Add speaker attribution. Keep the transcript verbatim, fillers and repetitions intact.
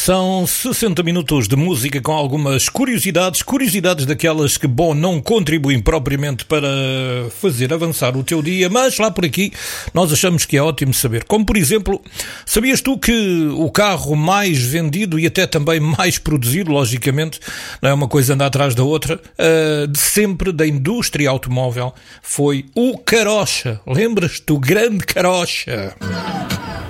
Speaker 1: São sessenta minutos de música com algumas curiosidades, curiosidades daquelas que, bom, não contribuem propriamente para fazer avançar o teu dia, mas lá por aqui nós achamos que é ótimo saber. Como, por exemplo, sabias tu que o carro mais vendido e até também mais produzido, logicamente, não é uma coisa andar atrás da outra, uh, de sempre da indústria automóvel, foi o Carocha. Lembras-te do grande Carocha?